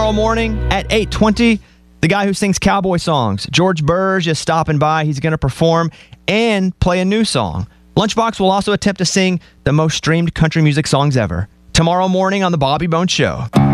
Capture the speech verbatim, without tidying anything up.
Tomorrow morning at eight twenty, the guy who sings cowboy songs, George Burge, is stopping by. He's going to perform and play a new song. Lunchbox will also attempt to sing the most streamed country music songs ever. Tomorrow morning on The Bobby Bones Show.